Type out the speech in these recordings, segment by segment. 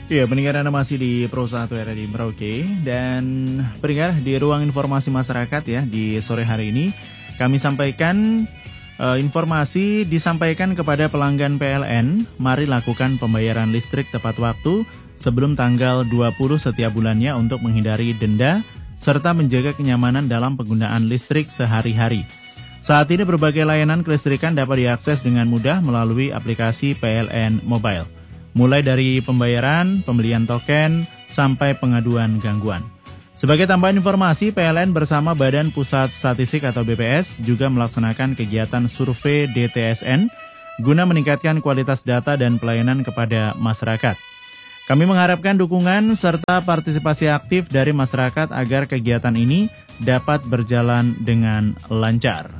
Iya, pendengar Anda masih di Pro 1 RRI Merauke. Dan pendengar, di ruang informasi masyarakat ya, di sore hari ini kami sampaikan informasi disampaikan kepada pelanggan PLN. Mari lakukan pembayaran listrik tepat waktu sebelum tanggal 20 setiap bulannya untuk menghindari denda serta menjaga kenyamanan dalam penggunaan listrik sehari-hari. Saat ini berbagai layanan kelistrikan dapat diakses dengan mudah melalui aplikasi PLN Mobile. Mulai dari pembayaran, pembelian token, sampai pengaduan gangguan. Sebagai tambahan informasi, PLN bersama Badan Pusat Statistik atau BPS juga melaksanakan kegiatan survei DTSN guna meningkatkan kualitas data dan pelayanan kepada masyarakat. Kami mengharapkan dukungan serta partisipasi aktif dari masyarakat agar kegiatan ini dapat berjalan dengan lancar.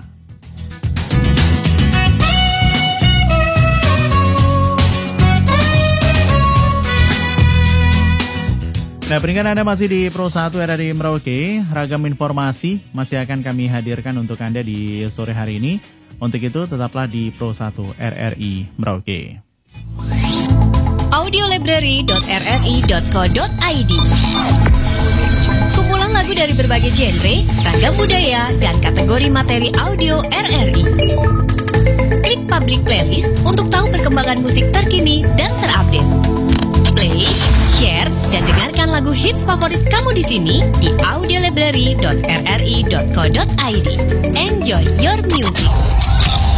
Nah, pendengar Anda masih di Pro 1 RRI Merauke. Ragam informasi masih akan kami hadirkan untuk Anda di sore hari ini. Untuk itu, tetaplah di Pro 1 RRI Merauke. audiolibrary.rri.co.id. Kumpulan lagu dari berbagai genre, ragam budaya, dan kategori materi audio RRI. Klik Public Playlist untuk tahu perkembangan musik terkini dan terupdate. Play, share, dan dengarkan lagu hits favorit kamu di sini di audiolibrary.rri.co.id. Enjoy your music.